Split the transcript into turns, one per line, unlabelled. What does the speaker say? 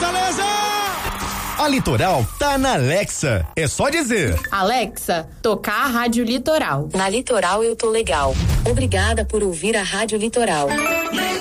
Fortaleza!
A Litoral tá na Alexa. É só dizer:
Alexa, tocar a Rádio Litoral.
Na Litoral eu tô legal. Obrigada por ouvir a Rádio Litoral.